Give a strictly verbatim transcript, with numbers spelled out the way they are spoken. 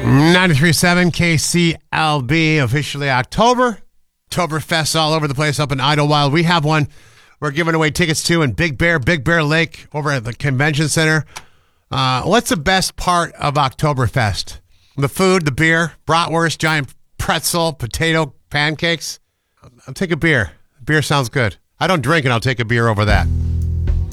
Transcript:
ninety-three point seven K C L B, officially October. Oktoberfest all over the place up in Idlewild. We have one we're giving away tickets to in Big Bear, Big Bear Lake over at the convention center. Uh, what's the best part of Oktoberfest? The food, the beer, bratwurst, giant pretzel, potato, pancakes. I'll take a beer. Beer sounds good. I don't drink, and I'll take a beer over that.